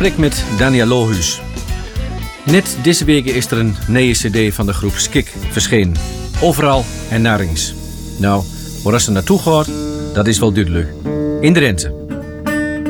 gesprek met Daniel Lohuus. Net deze week is er een nieuwe cd van de groep Skik verschenen. Overal en nergens. Nou, waar ze naartoe gaat, dat is wel duidelijk. In Drenthe.